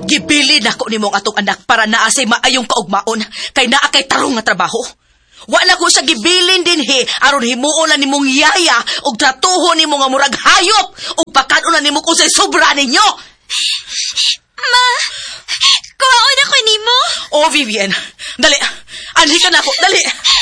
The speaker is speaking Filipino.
Gibili na ko nimong atong anak para naasay maayong kaugmaon kay naa kay tarong nga trabaho. Wala ko siya gibilin din aron himuon na nimong yaya ug tratuhon nimo nga murag hayop ug pakanon na nimo kung say sobra ninyo. Ma, kuhaon ako nimo. Oh, Vivian, dali. Anhi ka na ako, dali.